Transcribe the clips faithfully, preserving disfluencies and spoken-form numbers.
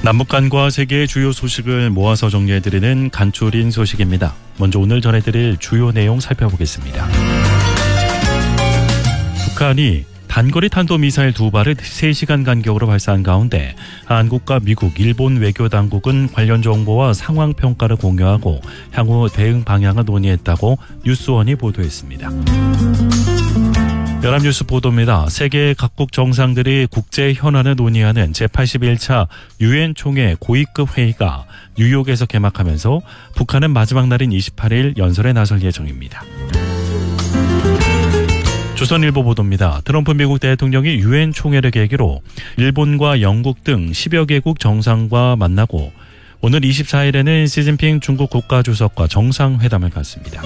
남북 간과 세계의 주요 소식을 모아서 정리해드리는 간추린 소식입니다. 먼저 오늘 전해드릴 주요 내용 살펴보겠습니다. 북한이 단거리 탄도미사일 두 발을 세 시간 간격으로 발사한 가운데 한국과 미국, 일본 외교당국은 관련 정보와 상황 평가를 공유하고 향후 대응 방향을 논의했다고 뉴스원이 보도했습니다. 연합뉴스 보도입니다. 세계 각국 정상들이 국제 현안을 논의하는 제팔십일 차 유엔 총회 고위급 회의가 뉴욕에서 개막하면서 북한은 마지막 날인 이십팔 일 연설에 나설 예정입니다. 조선일보 보도입니다. 트럼프 미국 대통령이 유엔 총회를 계기로 일본과 영국 등 십여 개국 정상과 만나고 오늘 이십사 일에는 시진핑 중국 국가주석과 정상회담을 갖습니다.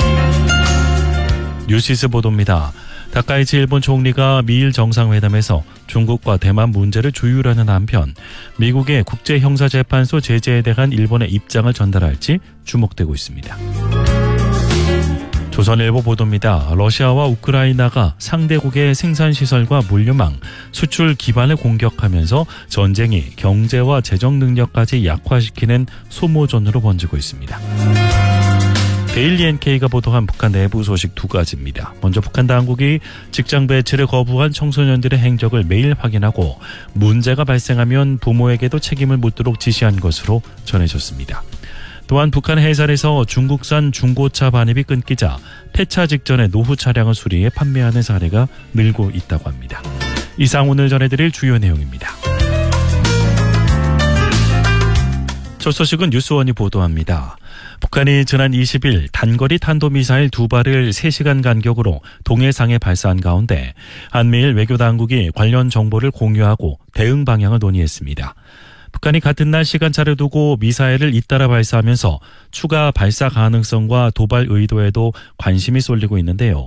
뉴시스 보도입니다. 다카이치 일본 총리가 미일 정상회담에서 중국과 대만 문제를 조율하는 한편 미국의 국제형사재판소 제재에 대한 일본의 입장을 전달할지 주목되고 있습니다. 조선일보 보도입니다. 러시아와 우크라이나가 상대국의 생산시설과 물류망, 수출 기반을 공격하면서 전쟁이 경제와 재정 능력까지 약화시키는 소모전으로 번지고 있습니다. 데일리 엔케이가 보도한 북한 내부 소식 두 가지입니다. 먼저 북한 당국이 직장 배치를 거부한 청소년들의 행적을 매일 확인하고 문제가 발생하면 부모에게도 책임을 묻도록 지시한 것으로 전해졌습니다. 또한 북한 해상에서 중국산 중고차 반입이 끊기자 폐차 직전에 노후 차량을 수리해 판매하는 사례가 늘고 있다고 합니다. 이상 오늘 전해드릴 주요 내용입니다. 첫 소식은 뉴스원이 보도합니다. 북한이 지난 이십 일 단거리 탄도미사일 두 발을 세 시간 간격으로 동해상에 발사한 가운데 한미일 외교당국이 관련 정보를 공유하고 대응 방향을 논의했습니다. 북한이 같은 날 시간차를 두고 미사일을 잇따라 발사하면서 추가 발사 가능성과 도발 의도에도 관심이 쏠리고 있는데요.